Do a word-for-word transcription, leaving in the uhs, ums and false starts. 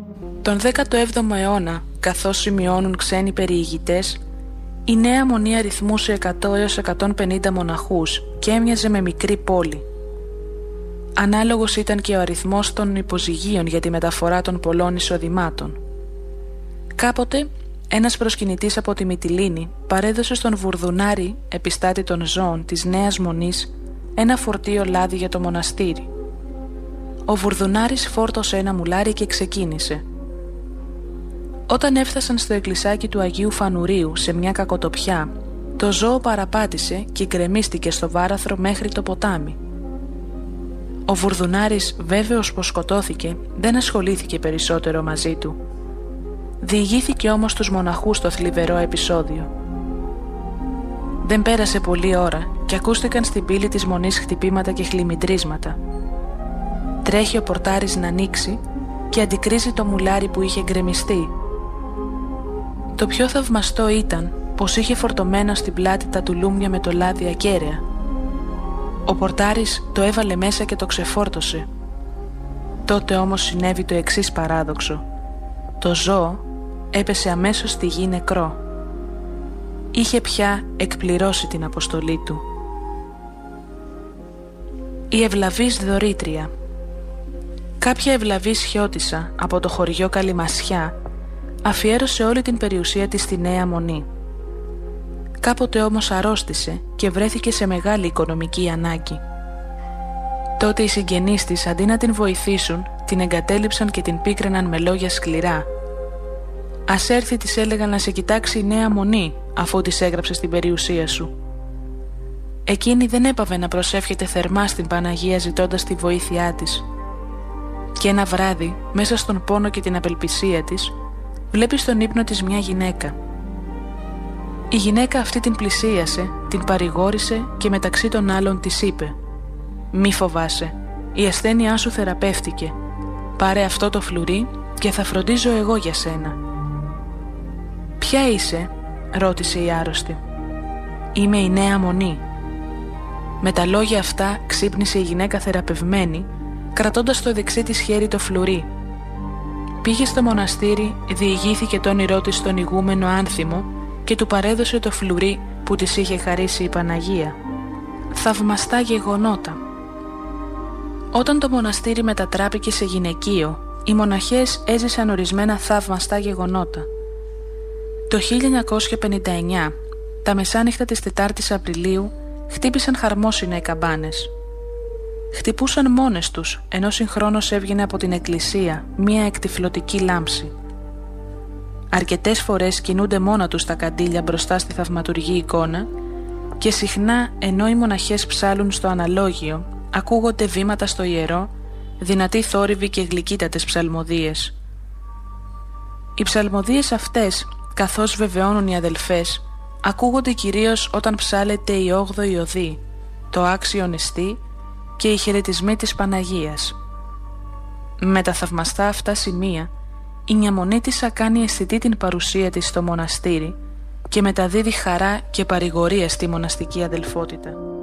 Τον δέκατο έβδομο αιώνα, καθώς σημειώνουν ξένοι περιηγητές, η Νέα Μονή αριθμούσε εκατό έως εκατόν πενήντα μοναχούς και έμοιαζε με μικρή πόλη. Ανάλογος ήταν και ο αριθμός των υποζυγίων για τη μεταφορά των πολλών εισοδημάτων. Κάποτε, ένας προσκυνητής από τη Μυτιλήνη παρέδωσε στον Βουρδουνάρη, επιστάτη των ζώων της Νέας Μονής, ένα φορτίο λάδι για το μοναστήρι. Ο Βουρδουνάρης φόρτωσε ένα μουλάρι και ξεκίνησε. Όταν έφτασαν στο εκκλησάκι του Αγίου Φανουρίου σε μια κακοτοπιά, το ζώο παραπάτησε και γκρεμίστηκε στο βάραθρο μέχρι το ποτάμι. Ο Βουρδουνάρης, βέβαιος πως σκοτώθηκε, δεν ασχολήθηκε περισσότερο μαζί του. Διηγήθηκε όμως τους μοναχούς το θλιβερό επεισόδιο. Δεν πέρασε πολλή ώρα και ακούστηκαν στην πύλη της μονής χτυπήματα και χλιμιντρίσματα. Τρέχει ο πορτάρης να ανοίξει και αντικρίζει το μουλάρι που είχε γκρεμιστεί. Το πιο θαυμαστό ήταν πως είχε φορτωμένα στην πλάτη τα τουλούμια με το λάδι ακέραια. Ο πορτάρης το έβαλε μέσα και το ξεφόρτωσε. Τότε όμως συνέβη το εξής παράδοξο. Το ζώο έπεσε αμέσως στη γη νεκρό. Είχε πια εκπληρώσει την αποστολή του. Η ευλαβής δωρήτρια. Κάποια ευλαβής χιώτισσα από το χωριό Καλυμασιά αφιέρωσε όλη την περιουσία της στη Νέα Μονή. Κάποτε όμως αρρώστησε και βρέθηκε σε μεγάλη οικονομική ανάγκη. Τότε οι συγγενείς της, αντί να την βοηθήσουν, την εγκατέλειψαν και την πίκραιναν με λόγια σκληρά. «Ας έρθει», της έλεγαν, «να σε κοιτάξει η Νέα Μονή, αφού της έγραψε στην περιουσία σου». Εκείνη δεν έπαβε να προσεύχεται θερμά στην Παναγία ζητώντας τη βοήθειά της. Και ένα βράδυ, μέσα στον πόνο και την απελπισία της, βλέπει στον ύπνο της μια γυναίκα. Η γυναίκα αυτή την πλησίασε, την παρηγόρησε και μεταξύ των άλλων της είπε «Μη φοβάσαι, η ασθένειά σου θεραπεύτηκε. Πάρε αυτό το φλουρί και θα φροντίζω εγώ για σένα». «Ποια είσαι?» ρώτησε η άρρωστη. «Είμαι η Νέα Μονή». Με τα λόγια αυτά ξύπνησε η γυναίκα θεραπευμένη, κρατώντας στο δεξί της χέρι το φλουρί. Πήγε στο μοναστήρι, διηγήθηκε το όνειρό της στον ηγούμενο Άνθιμο και του παρέδωσε το φλουρί που της είχε χαρίσει η Παναγία. Θαυμαστά γεγονότα. Όταν το μοναστήρι μετατράπηκε σε γυναικείο, οι μοναχές έζησαν ορισμένα θαυμαστά γεγονότα. Το χίλια εννιακόσια πενήντα εννιά, τα μεσάνυχτα της τετάρτης Απριλίου, χτύπησαν χαρμόσυνα οι καμπάνες. Χτυπούσαν μόνες τους, ενώ συγχρόνως έβγαινε από την εκκλησία μία εκτυφλωτική λάμψη. Αρκετές φορές κινούνται μόνα τους τα καντήλια μπροστά στη θαυματουργή εικόνα και συχνά, ενώ οι μοναχές ψάλουν στο αναλόγιο, ακούγονται βήματα στο ιερό, δυνατοί θόρυβοι και γλυκύτατες ψαλμοδίες. Οι ψαλμοδίες αυτές, καθώς βεβαιώνουν οι αδελφές, ακούγονται κυρίως όταν ψάλεται η όγδοη οδή, το άξιον εστί και οι χαιρετισμοί της Παναγίας. Με τα θαυμαστά αυτά σημεία, η νιαμονίτισσα κάνει αισθητή την παρουσία της στο μοναστήρι και μεταδίδει χαρά και παρηγορία στη μοναστική αδελφότητα.